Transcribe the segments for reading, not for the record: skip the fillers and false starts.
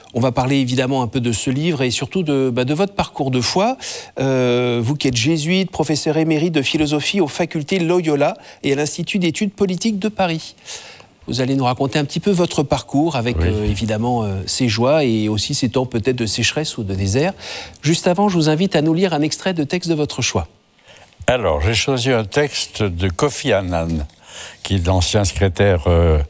On va parler évidemment un peu de ce livre et surtout de votre parcours de foi. Vous qui êtes jésuite, professeur émérite de philosophie aux facultés Loyola et à l'Institut d'études politiques de Paris. Vous allez nous raconter un petit peu votre parcours avec évidemment ses joies et aussi ses temps peut-être de sécheresse ou de désert. Juste avant, je vous invite à nous lire un extrait de texte de votre choix. Alors, j'ai choisi un texte de Kofi Annan, qui est l'ancien secrétaire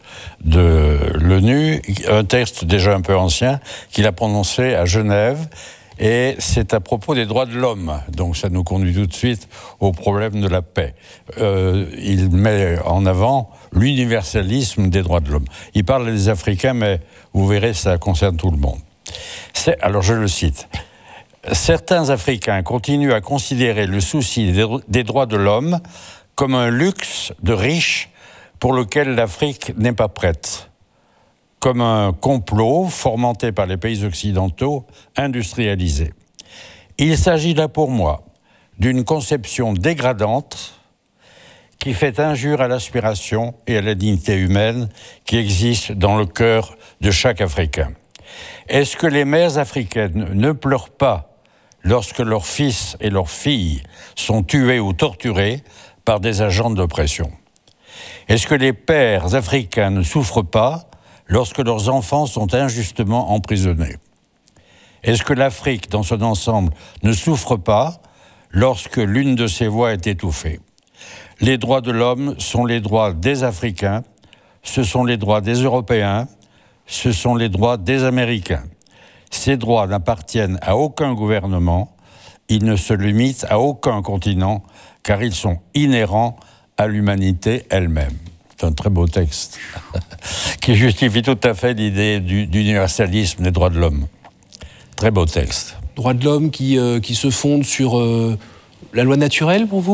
de l'ONU, un texte déjà un peu ancien, qu'il a prononcé à Genève, et c'est à propos des droits de l'homme. Donc ça nous conduit tout de suite au problème de la paix. Il met en avant l'universalisme des droits de l'homme. Il parle des Africains, mais vous verrez, ça concerne tout le monde. Alors je le cite. « Certains Africains continuent à considérer le souci des droits de l'homme comme un luxe de riches pour lequel l'Afrique n'est pas prête, comme un complot fomenté par les pays occidentaux industrialisés. Il s'agit là pour moi d'une conception dégradante qui fait injure à l'aspiration et à la dignité humaine qui existent dans le cœur de chaque Africain. Est-ce que les mères africaines ne pleurent pas lorsque leurs fils et leurs filles sont tués ou torturés par des agents d'oppression? Est-ce que les pères africains ne souffrent pas lorsque leurs enfants sont injustement emprisonnés? Est-ce que l'Afrique, dans son ensemble, ne souffre pas lorsque l'une de ses voix est étouffée? Les droits de l'homme sont les droits des Africains, ce sont les droits des Européens, ce sont les droits des Américains. Ces droits n'appartiennent à aucun gouvernement, ils ne se limitent à aucun continent, car ils sont inhérents à l'humanité elle-même. » C'est un très beau texte qui justifie tout à fait l'idée d'universalisme des droits de l'homme. Très beau texte. Droits de l'homme qui se fondent sur la loi naturelle pour vous ?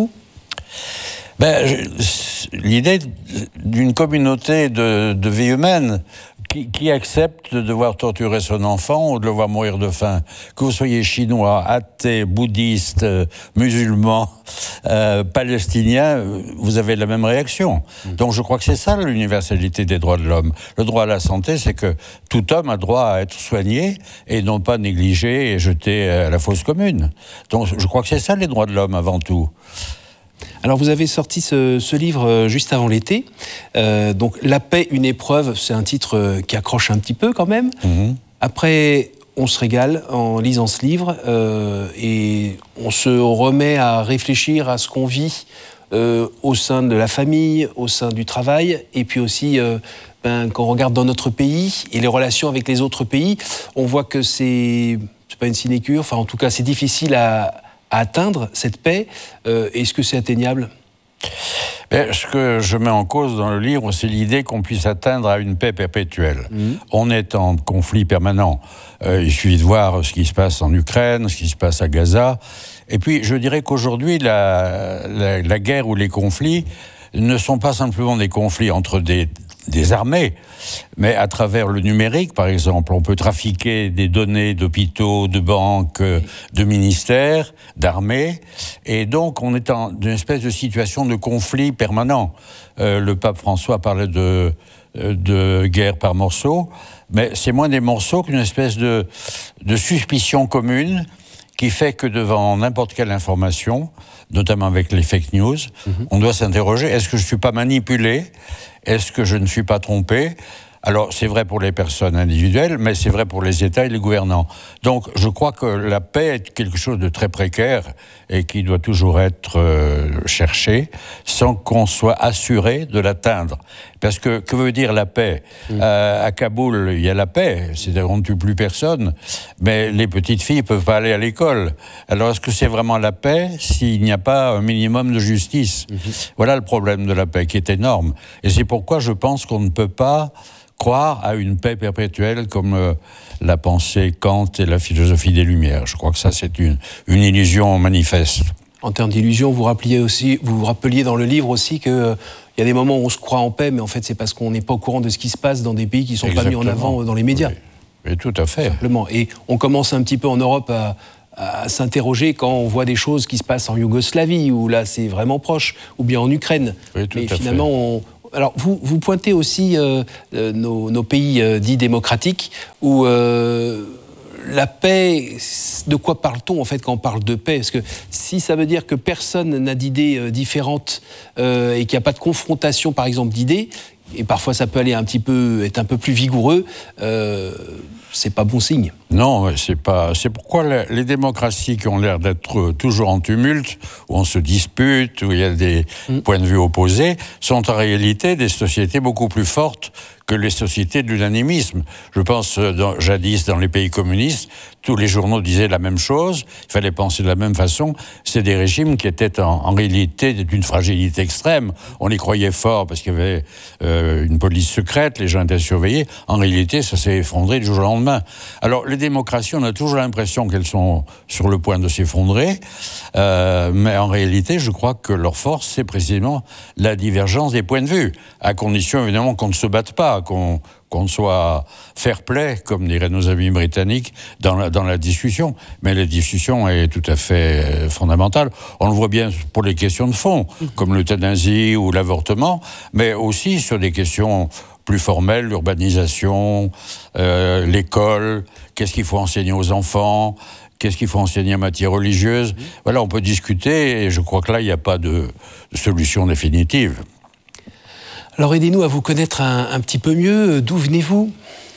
L'idée d'une communauté de vie humaine qui accepte de devoir torturer son enfant ou de le voir mourir de faim. Que vous soyez chinois, athée, bouddhiste, musulman, palestinien, vous avez la même réaction. Donc je crois que c'est ça l'universalité des droits de l'homme. Le droit à la santé, c'est que tout homme a droit à être soigné et non pas négligé et jeté à la fosse commune. Donc je crois que c'est ça les droits de l'homme avant tout. Alors vous avez sorti ce livre juste avant l'été, donc « La paix, une épreuve », c'est un titre qui accroche un petit peu quand même. Après, on se régale en lisant ce livre et on se remet à réfléchir à ce qu'on vit au sein de la famille, au sein du travail, et puis aussi quand on regarde dans notre pays et les relations avec les autres pays, on voit que c'est pas une sinécure, enfin en tout cas c'est difficile à atteindre cette paix. Est-ce que c'est atteignable ? Ce que je mets en cause dans le livre, c'est l'idée qu'on puisse atteindre à une paix perpétuelle. On est en conflit permanent. Il suffit de voir ce qui se passe en Ukraine, ce qui se passe à Gaza. Et puis, je dirais qu'aujourd'hui, la guerre ou les conflits ne sont pas simplement des conflits entre des armées, mais à travers le numérique, par exemple, on peut trafiquer des données d'hôpitaux, de banques, de ministères, d'armées, et donc on est dans une espèce de situation de conflit permanent. Le pape François parlait de guerre par morceaux, mais c'est moins des morceaux qu'une espèce de suspicion commune qui fait que devant n'importe quelle information, notamment avec les fake news, on doit s'interroger, est-ce que je ne suis pas manipulé ? Est-ce que je ne suis pas trompé ? Alors, c'est vrai pour les personnes individuelles, mais c'est vrai pour les États et les gouvernants. Donc, je crois que la paix est quelque chose de très précaire et qui doit toujours être cherché sans qu'on soit assuré de l'atteindre. Parce que veut dire la paix ? À Kaboul, il y a la paix, c'est-à-dire on ne tue plus personne, mais les petites filles ne peuvent pas aller à l'école. Alors, est-ce que c'est vraiment la paix s'il n'y a pas un minimum de justice ? Voilà le problème de la paix, qui est énorme. Et c'est pourquoi je pense qu'on ne peut pas croire à une paix perpétuelle comme l'a pensé Kant et la philosophie des Lumières. Je crois que ça, c'est une illusion manifeste. En termes d'illusion, vous rappeliez dans le livre aussi qu'il y a des moments où on se croit en paix, mais en fait, c'est parce qu'on n'est pas au courant de ce qui se passe dans des pays qui ne sont pas mis en avant dans les médias. Oui, tout à fait. Simplement. Et on commence un petit peu en Europe à s'interroger quand on voit des choses qui se passent en Yougoslavie, où là, c'est vraiment proche, ou bien en Ukraine. Oui, tout mais à finalement, Alors, vous pointez aussi nos pays dits démocratiques où la paix, de quoi parle-t-on en fait quand on parle de paix? Parce que si ça veut dire que personne n'a d'idées différentes et qu'il n'y a pas de confrontation, par exemple, d'idées, et parfois ça peut aller être un peu plus vigoureux, c'est pas bon signe. Non, c'est pas. C'est pourquoi les démocraties qui ont l'air d'être toujours en tumulte, où on se dispute, où il y a des points de vue opposés, sont en réalité des sociétés beaucoup plus fortes que les sociétés de l'unanimisme. Je pense, jadis, dans les pays communistes, tous les journaux disaient la même chose, il fallait penser de la même façon. C'est des régimes qui étaient en réalité d'une fragilité extrême. On y croyait fort parce qu'il y avait une police secrète, les gens étaient surveillés. En réalité, ça s'est effondré du jour au lendemain. Alors, les démocraties, on a toujours l'impression qu'elles sont sur le point de s'effondrer, mais en réalité, je crois que leur force, c'est précisément la divergence des points de vue, à condition évidemment qu'on ne se batte pas, qu'on soit fair-play, comme diraient nos amis britanniques, dans la discussion. Mais la discussion est tout à fait fondamentale. On le voit bien pour les questions de fond, comme l'euthanasie ou l'avortement, mais aussi sur des questions plus formelles, l'urbanisation, l'école, qu'est-ce qu'il faut enseigner aux enfants, qu'est-ce qu'il faut enseigner en matière religieuse. Voilà, on peut discuter, et je crois que là, il n'y a pas de solution définitive. Alors aidez-nous à vous connaître un petit peu mieux. D'où venez-vous ?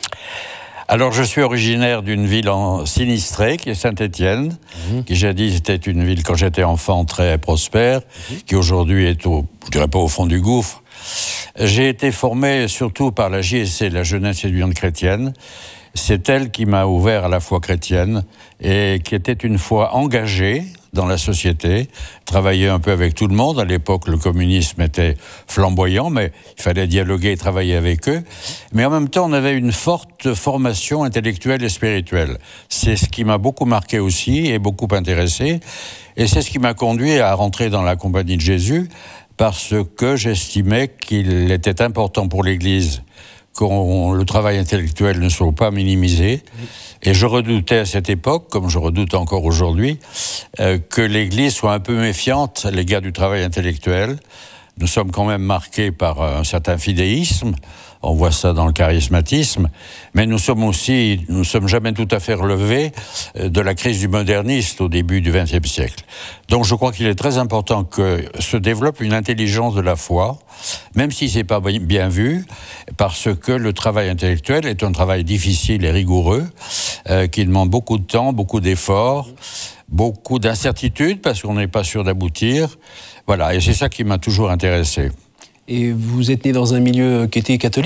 Alors je suis originaire d'une ville sinistrée, qui est Saint-Étienne, qui jadis était une ville, quand j'étais enfant, très prospère, qui aujourd'hui est je dirais pas au fond du gouffre. J'ai été formé surtout par la JSC, la Jeunesse étudiante chrétienne. C'est elle qui m'a ouvert à la foi chrétienne et qui était une foi engagée dans la société, travaillait un peu avec tout le monde. À l'époque, le communisme était flamboyant, mais il fallait dialoguer et travailler avec eux. Mais en même temps, on avait une forte formation intellectuelle et spirituelle. C'est ce qui m'a beaucoup marqué aussi et beaucoup intéressé. Et c'est ce qui m'a conduit à rentrer dans la Compagnie de Jésus, parce que j'estimais qu'il était important pour l'Église que le travail intellectuel ne soit pas minimisé. Et je redoutais à cette époque, comme je redoute encore aujourd'hui, que l'Église soit un peu méfiante à l'égard du travail intellectuel. Nous sommes quand même marqués par un certain fidéisme, on voit ça dans le charismatisme, mais nous sommes jamais tout à fait relevés de la crise du moderniste au début du XXe siècle. Donc je crois qu'il est très important que se développe une intelligence de la foi, même si c'est pas bien vu, parce que le travail intellectuel est un travail difficile et rigoureux, qui demande beaucoup de temps, beaucoup d'efforts, beaucoup d'incertitudes, parce qu'on n'est pas sûr d'aboutir. Voilà, et c'est ça qui m'a toujours intéressé. Et vous êtes né dans un milieu qui était catholique ?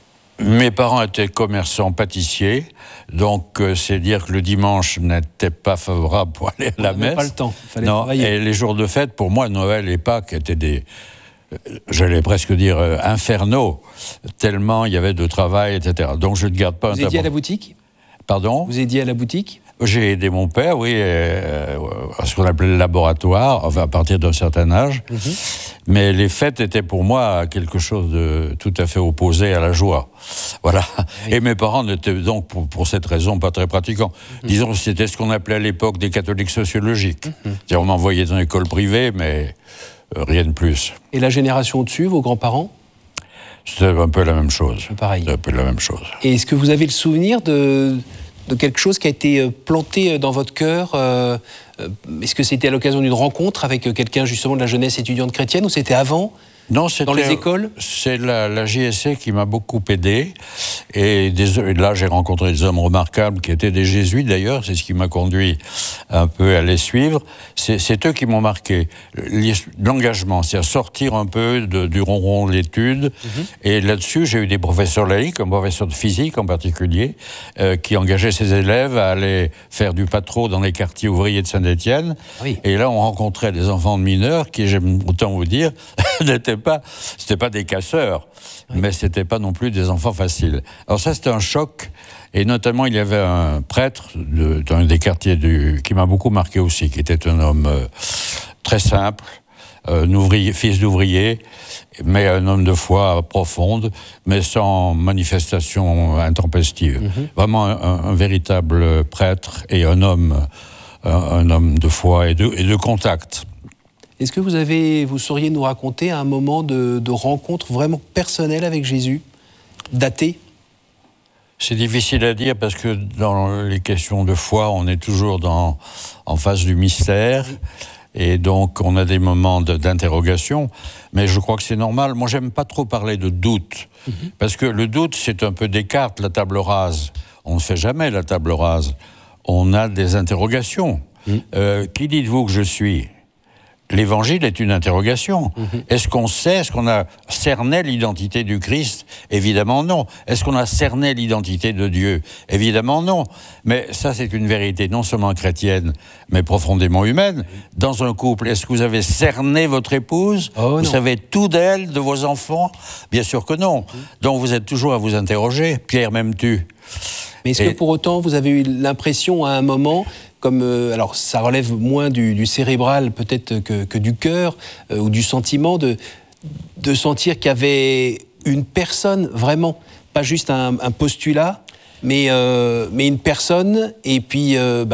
Mes parents étaient commerçants pâtissiers, donc c'est dire que le dimanche n'était pas favorable pour aller à la messe. On n'avait pas le temps, il fallait travailler. Et les jours de fête, pour moi, Noël et Pâques étaient j'allais presque dire infernaux, tellement il y avait de travail, etc. Donc je ne garde pas un tabou. Vous aidiez à la boutique ? Pardon ? Vous aidiez à la boutique ? J'ai aidé mon père, oui, à ce qu'on appelait le laboratoire, enfin à partir d'un certain âge. Mais les fêtes étaient pour moi quelque chose de tout à fait opposé à la joie. Voilà. Oui. Et mes parents n'étaient donc, pour cette raison, pas très pratiquants. Disons que c'était ce qu'on appelait à l'époque des catholiques sociologiques. C'est-à-dire, on m'envoyait dans une école privée, mais rien de plus. Et la génération au-dessus, vos grands-parents ? C'était un peu la même chose. Pareil. C'était un peu la même chose. Et est-ce que vous avez le souvenir de quelque chose qui a été planté dans votre cœur ? Est-ce que c'était à l'occasion d'une rencontre avec quelqu'un justement de la jeunesse étudiante chrétienne ou c'était avant ? Non, c'était dans les écoles ? C'est la JSC qui m'a beaucoup aidé. Et là, j'ai rencontré des hommes remarquables qui étaient des jésuites d'ailleurs. C'est ce qui m'a conduit un peu à les suivre. C'est eux qui m'ont marqué. L'engagement, c'est-à-dire sortir un peu du ronron de l'étude. Et là-dessus, j'ai eu des professeurs laïcs, un professeur de physique en particulier, qui engageait ses élèves à aller faire du patro dans les quartiers ouvriers de Saint-Étienne. Oui. Et là, on rencontrait des enfants de mineurs qui, j'aime autant vous dire, c'était pas des casseurs, mais c'était pas non plus des enfants faciles. Alors ça, c'était un choc, et notamment, il y avait un prêtre d'un des quartiers qui m'a beaucoup marqué aussi, qui était un homme très simple, fils d'ouvrier, mais un homme de foi profonde, mais sans manifestation intempestive. Vraiment un véritable prêtre et un homme de foi et de contact. Est-ce que vous sauriez nous raconter un moment de rencontre vraiment personnelle avec Jésus, daté? C'est difficile à dire parce que dans les questions de foi, on est toujours en face du mystère. Et donc, on a des moments d'interrogation. Mais je crois que c'est normal. Moi, j'aime pas trop parler de doute. Parce que le doute, c'est un peu Descartes, la table rase. On ne fait jamais la table rase. On a des interrogations. Qui dites-vous que je suis ? L'Évangile est une interrogation. Est-ce qu'on a cerné l'identité du Christ ? Évidemment non. Est-ce qu'on a cerné l'identité de Dieu ? Évidemment non. Mais ça, c'est une vérité non seulement chrétienne, mais profondément humaine. Dans un couple, est-ce que vous avez cerné votre épouse ? Vous savez tout d'elle, de vos enfants ? Bien sûr que non. Donc vous êtes toujours à vous interroger. Pierre, m'aimes-tu ? Mais est-ce que pour autant, vous avez eu l'impression à un moment, alors ça relève moins du cérébral peut-être que du cœur ou du sentiment, de sentir qu'il y avait une personne vraiment, pas juste un postulat, mais une personne, et puis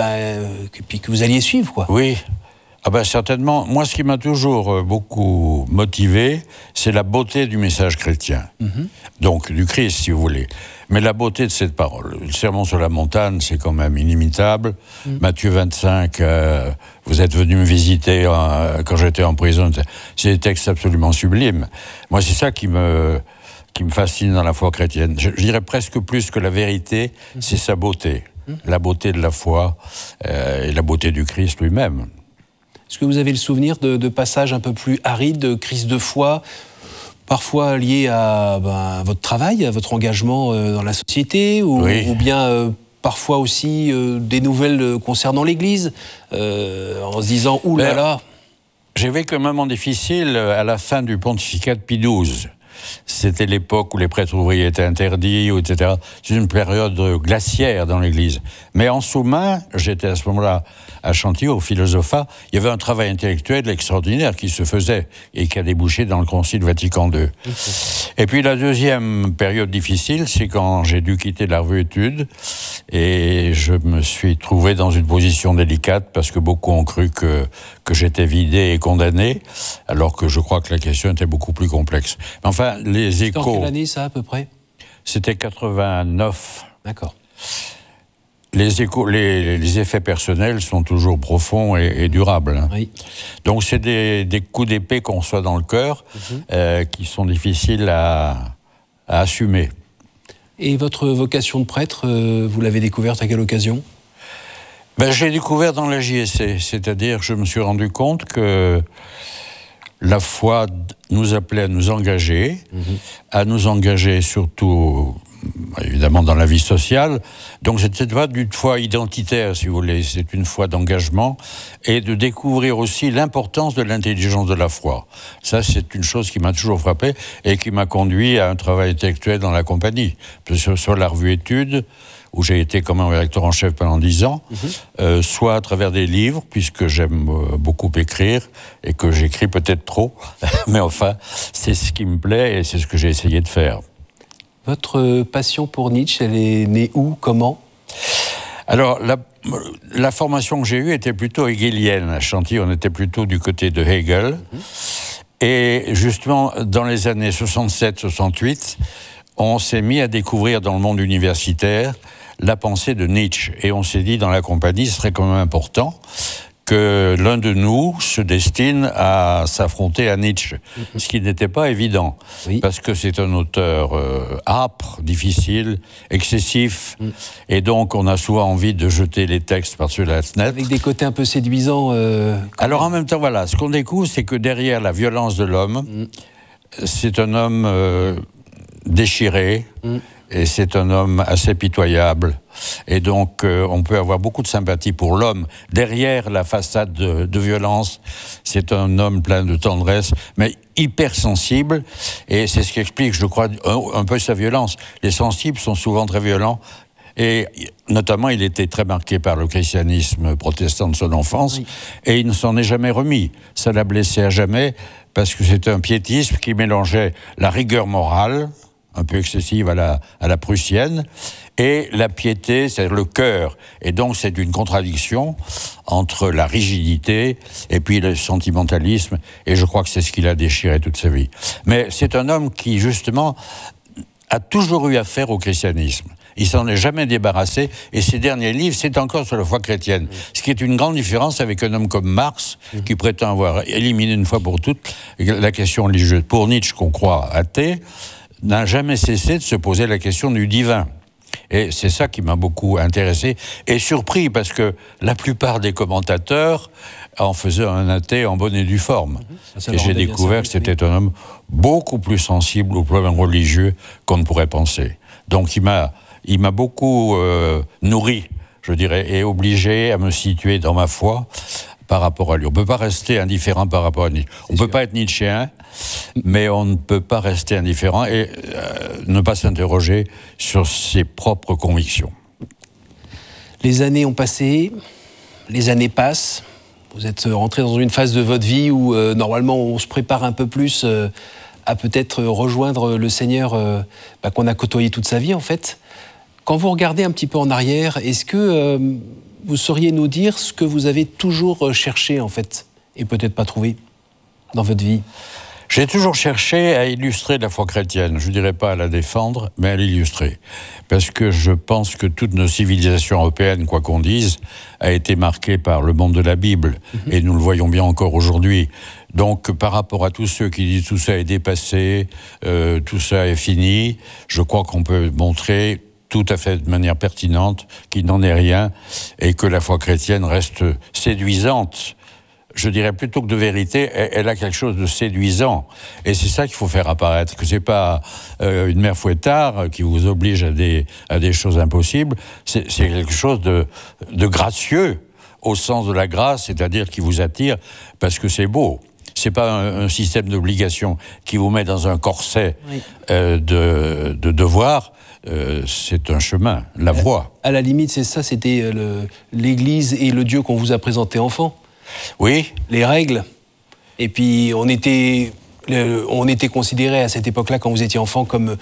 que vous alliez suivre, quoi. Oui. Ah ben certainement. Moi, ce qui m'a toujours beaucoup motivé, c'est la beauté du message chrétien. Donc, du Christ, si vous voulez. Mais la beauté de cette parole. Le sermon sur la montagne, c'est quand même inimitable. Matthieu 25, vous êtes venu me visiter quand j'étais en prison. C'est des textes absolument sublimes. Moi, c'est ça qui me fascine dans la foi chrétienne. Je dirais presque plus que la vérité, c'est sa beauté. La beauté de la foi et la beauté du Christ lui-même. Est-ce que vous avez le souvenir de passages un peu plus arides, de crises de foi, parfois liées à votre travail, à votre engagement dans la société, ou bien parfois aussi des nouvelles concernant l'Église, en se disant « Ouh là là ». J'ai vécu un moment difficile à la fin du pontificat de Pie XII. C'était l'époque où les prêtres ouvriers étaient interdits, etc. C'est une période glaciaire dans l'Église. Mais en sous-main, j'étais à ce moment-là à Chantilly, au Philosophat, il y avait un travail intellectuel extraordinaire qui se faisait et qui a débouché dans le Concile Vatican II. Et puis la deuxième période difficile, c'est quand j'ai dû quitter la revue Études et je me suis trouvé dans une position délicate parce que beaucoup ont cru que j'étais vidé et condamné, alors que je crois que la question était beaucoup plus complexe. Enfin, les échos... C'était en quelle année, ça, à peu près ? C'était 89. D'accord. Les échos, les effets personnels sont toujours profonds et durables. Hein. Oui. Donc, c'est des coups d'épée qu'on reçoit dans le cœur qui sont difficiles à assumer. Et votre vocation de prêtre, vous l'avez découverte à quelle occasion ? Je l'ai découvert dans la JSC, c'est-à-dire que je me suis rendu compte que la foi nous appelait à nous engager surtout, évidemment, dans la vie sociale. Donc, c'était pas une foi identitaire, si vous voulez, c'est une foi d'engagement et de découvrir aussi l'importance de l'intelligence de la foi. Ça, c'est une chose qui m'a toujours frappé et qui m'a conduit à un travail intellectuel dans la compagnie. Que ce soit la revue Études, où j'ai été quand même rédacteur en chef pendant 10 ans, soit à travers des livres, puisque j'aime beaucoup écrire, et que j'écris peut-être trop, mais enfin, c'est ce qui me plaît et c'est ce que j'ai essayé de faire. Votre passion pour Nietzsche, elle est née où, comment ? Alors, la formation que j'ai eue était plutôt hegelienne. À Chantilly, on était plutôt du côté de Hegel. Et justement, dans les années 67-68, on s'est mis à découvrir dans le monde universitaire la pensée de Nietzsche. Et on s'est dit dans la compagnie, ce serait quand même important que l'un de nous se destine à s'affronter à Nietzsche. Ce qui n'était pas évident, parce que c'est un auteur âpre, difficile, excessif, et donc on a souvent envie de jeter les textes par-dessus la fenêtre. Avec des côtés un peu séduisants. Alors en même temps, voilà, ce qu'on découvre, c'est que derrière la violence de l'homme, c'est un homme déchiré, et c'est un homme assez pitoyable. Et donc, on peut avoir beaucoup de sympathie pour l'homme. Derrière la façade de violence, c'est un homme plein de tendresse, mais hypersensible. Et c'est ce qui explique, je crois, un peu sa violence. Les sensibles sont souvent très violents. Et notamment, il était très marqué par le christianisme protestant de son enfance. Et il ne s'en est jamais remis. Ça l'a blessé à jamais, parce que c'était un piétisme qui mélangeait la rigueur morale, un peu excessive à la prussienne, et la piété, c'est le cœur. Et donc c'est une contradiction entre la rigidité et puis le sentimentalisme, et je crois que c'est ce qu'il a déchiré toute sa vie. Mais c'est un homme qui, justement, a toujours eu affaire au christianisme. Il s'en est jamais débarrassé, et ses derniers livres, c'est encore sur la foi chrétienne. Ce qui est une grande différence avec un homme comme Marx, qui prétend avoir éliminé une fois pour toutes la question religieuse. Pour Nietzsche, qu'on croit athée, n'a jamais cessé de se poser la question du divin. Et c'est ça qui m'a beaucoup intéressé et surpris, parce que la plupart des commentateurs en faisaient un athée en bonne et due forme. Et j'ai découvert que c'était un homme beaucoup plus sensible aux problèmes religieux qu'on ne pourrait penser. Donc il m'a beaucoup nourri, je dirais, et obligé à me situer dans ma foi par rapport à lui. On ne peut pas rester indifférent par rapport à Nietzsche. On ne peut pas être nietzschéen, mais on ne peut pas rester indifférent et ne pas s'interroger sur ses propres convictions. Les années ont passé, les années passent. Vous êtes rentré dans une phase de votre vie où, normalement, on se prépare un peu plus à peut-être rejoindre le Seigneur qu'on a côtoyé toute sa vie, en fait. Quand vous regardez un petit peu en arrière, est-ce que vous sauriez nous dire ce que vous avez toujours cherché, en fait, et peut-être pas trouvé dans votre vie ? J'ai toujours cherché à illustrer la foi chrétienne. Je ne dirais pas à la défendre, mais à l'illustrer. Parce que je pense que toutes nos civilisations européennes, quoi qu'on dise, a été marquée par le monde de la Bible. Et nous le voyons bien encore aujourd'hui. Donc, par rapport à tous ceux qui disent tout ça est dépassé, tout ça est fini, je crois qu'on peut montrer tout à fait de manière pertinente qu'il n'en est rien et que la foi chrétienne reste séduisante. Je dirais plutôt que de vérité, elle a quelque chose de séduisant. Et c'est ça qu'il faut faire apparaître, que c'est pas une mère fouettard qui vous oblige à des choses impossibles, c'est quelque chose de gracieux, au sens de la grâce, c'est-à-dire qui vous attire parce que c'est beau. C'est pas un système d'obligation qui vous met dans un corset de devoir. C'est un chemin, la voie. À la limite, c'est ça, c'était l'Église et le Dieu qu'on vous a présenté enfant. Oui. Les règles. Et puis, on était considéré à cette époque-là, quand vous étiez enfant, comme